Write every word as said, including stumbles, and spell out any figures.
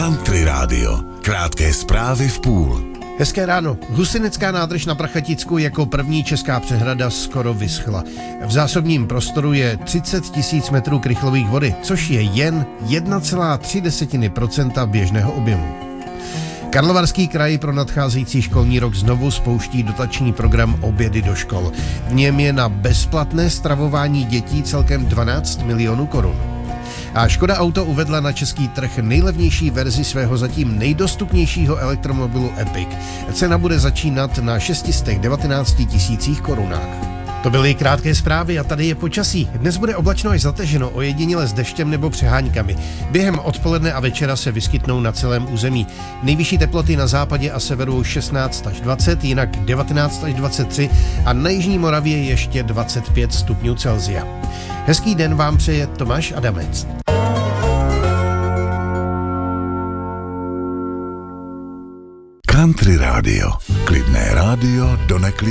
Country Rádio. Krátké zprávy v půl. Hezké ráno. Husinecká nádrž na Prachaticku jako první česká přehrada skoro vyschla. V zásobním prostoru je třicet tisíc metrů krychlových vody, což je jen jedna celá tři procenta běžného objemu. Karlovarský kraj pro nadcházející školní rok znovu spouští dotační program Obědy do škol. V něm je na bezplatné stravování dětí celkem dvanáct milionů korun. A Škoda Auto uvedla na český trh nejlevnější verzi svého zatím nejdostupnějšího elektromobilu Epic. Cena bude začínat na šest set devatenáct tisících korunách. To byly krátké zprávy a tady je počasí. Dnes bude oblačno až zateženo, ojediněle s deštěm nebo přeháňkami. Během odpoledne a večera se vyskytnou na celém území. Nejvyšší teploty na západě a severu šestnáct až dvacet, jinak devatenáct až dvacet tři a na jižní Moravě ještě dvacet pět stupňů Celsia. Hezký den vám přeje Tomáš Adamec. Country Rádio. Klidné rádio do neklidné.